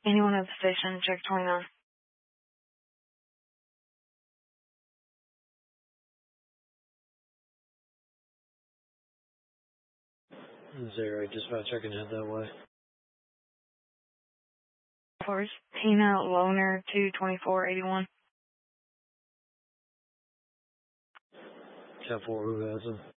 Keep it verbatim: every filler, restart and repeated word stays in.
Anyone at the station, check twenty-nine. Zero, dispatcher can head that way. Force, Tina Loner, two twenty-four eighty-one. ten four, who has him?